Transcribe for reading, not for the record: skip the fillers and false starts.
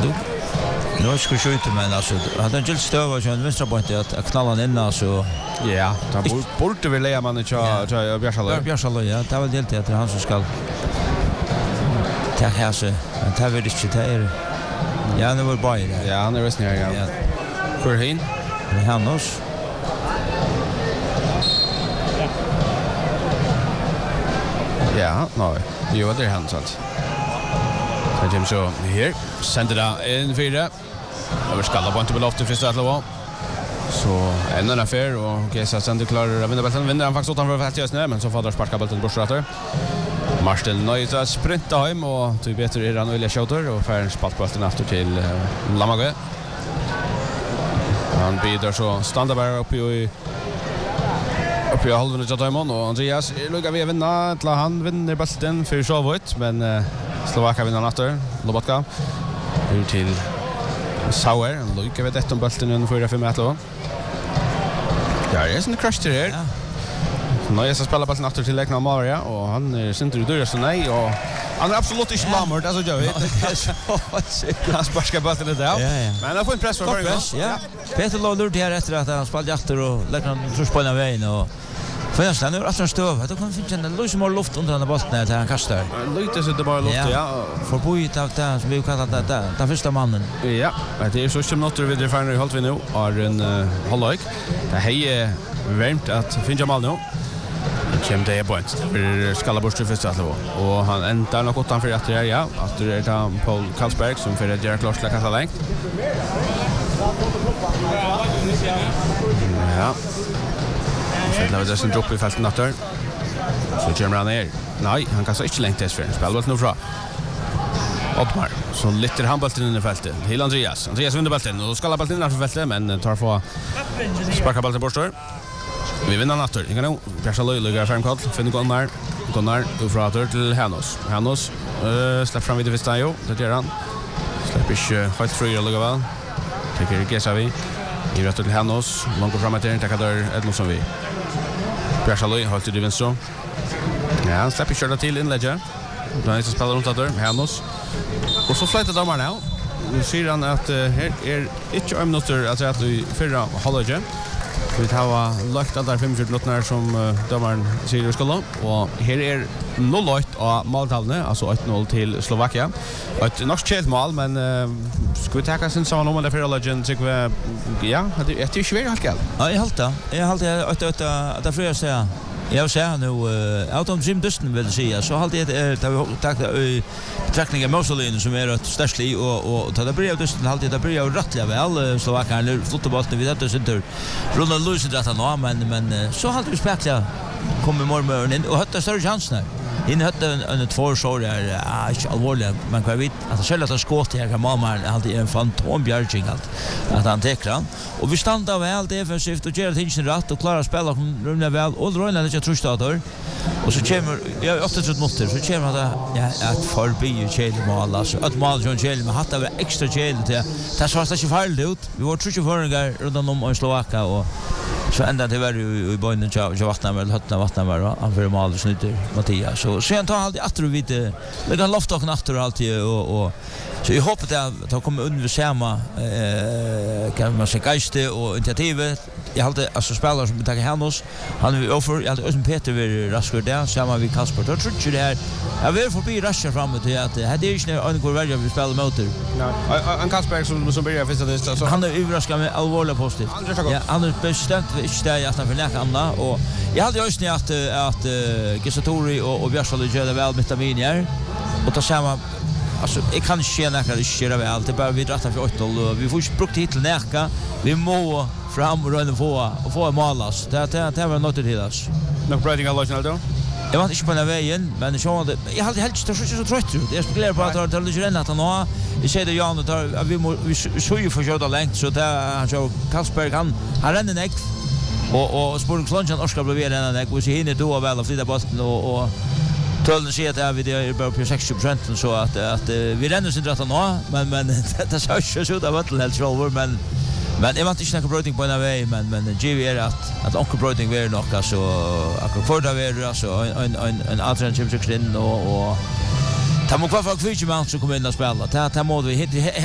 Nu ska skjuta men alltså hade en gilt stöva så en vänstra point att knalla den in alltså. Ja, då borde vi lägga man inte Bjärsalo. Bjärsalo ja, det var helt att han som ska ta här så men det vill inte det. Ja, det var bara det. Ja, han är resten här. Ja. För hin. Det Hannos. Ja, nej. Jo, det är han så att. Så James så här sänder det in fyra. Över skalla på inte på loftet första att så en annan affär och Gesa sänder klar att vinna bollen. Vinner han faktiskt utanför fältet just nu men så får där sparka bollen bort så Marcel Neuza sprintar hem och till bättre är han William Schauter och för spaltbollen efter till Lamagö. Han bidrar så stannar bara uppe i halvan av timon och Andreas luggar vi vinna till han vinner bollen för Shavut men Slovakien vinner efter Lobotka ut till Sauer och luggar vi det om bollen under 4-5 meter. Ja, det är en crash till här. Neuza spelar bollen efter till Lekna Maria och han syns ut dörren så nej och han är absolut inte lammer alltså jag vet. Han sparkar bollen det där. Men han får en press för varje. Ja. Peter Lodder där efter att han spelade efter och Lekna tror på den vägen och först han är att stöv. Då kan finna en lite mer luft under den bollen där han kastar. Lite så det bara luft ja. För bojt av det som vi kallar det den första mannen. Ja, det är så som något vi får i halt vi nu har en halvlek. Det är varmt att finna mål nu. Kommer det point för Skallabors till första halvlek och han ändar nog åt han för att ja att det är Paul Karlsberg som för att göra klart att kasta längt. Ja. Så det var det som dropp i fältet natter. Så kommer han ner. Nej, han kastar inte längt för. Spelar nu fra Oddmar. Så lytter han bollen i fältet. Till Andreas. Andreas vinner bollen och ska bollen innanför fältet men tar få sparka bollen bort står. Vi vinner natter. Ingen nog. Bjärsalo lägger fram kall. Finner Gunnar från åter till Hannos. Hannos släpper fram vid första jo. Det gör han. Släpper inte helt fri eller väl. Tycker Gesavi. I rätt till Hannos. Man går fram till den tackar Edmondson vi. Bjärsalo har till vänster. Ja, han släpper köra till inlägget. Då är det spelar runt där Hannos. Och så flyttar domaren nu. Nu ser han att här är inte minuter alltså att vi förra halvlek. Vi har lagt alla 5 minuter som domaren säger ska låta och här är 0-8 av måltavlan alltså 1-0 till Slovakien. Ett norskt mål men ska vi ta sen så någon där för legend tycker vi ja, det är ju svårt helt gal. Ja, jag haltar att det får jag säga. Jag säger nu out om Jim Dustin vill säga så har det tagit betraktningen Moselin som är ett störstlig och ta det börjar Dustin har det börjar rättliga väl så var kan fotbollsbollen vid det center Ronald Lewis det att han men så har det spekla kommer mormor in och hade större chanser. In hade en två så där inte allvarligt men kan vi att själva att skott här mamma hade en fantombjärging att han täcklar och vi stannade väl defensivt och gör tingen rätt och klarar spela rumna väl och Royal inte tror stader och så kommer jag 8 minuter så kommer det ja att förbi Chelsea mål alltså att mål John Chelsea men hade extra Chelsea det så var det inte fel ut vi var tror förringar runt om Slovakien och så ända det var ju i bonden jag vattnar med vattnar var han för mål snuter Mattias så sen tar alltid att du vet det kan lofta och natter alltid och så jag hoppas att det kommer under samma kan man säga geiste och initiativet jag hade alltså spelare som tar Hannos han är över jag hade Peter vi raskar där samma vi Kasper då tror jag det här jag vill förbi raskar framåt till att det är inte en går välja vi spelar motor nej en Kasper som börjar första det så han är överraskad med allvarligt positivt ja han är bestämt inte där att han vill näka andra och jag hade ju snart att Gesatori och Bjärsalo gör det väl med Taminier och ta samma alltså jag kan inte näka det köra väl det bara vi drar för 8 och vi får inte brukt hit till näka vi må fram och röna få målas det var något till oss no breaking all då jag var inte på den vägen men jag hade helt så trött ut jag spekulerar på att det ligger ända att han har jag säger det Jan att vi så ju försöka längt så där han så Kasper han ränner näck och Sportklunchen Oskar blev redan näck och så hinner då väl att flytta bollen och Töllen säger att vi är bara på 60% så att vi ränner sig rätt nå men det så så där var helt själv men jag vant inte snacka bröting på en väg men GV är att onkel bröting är nog alltså att för det är alltså en alternativ in och ta mig kvar för kvitt man så kommer in och spela ta må vi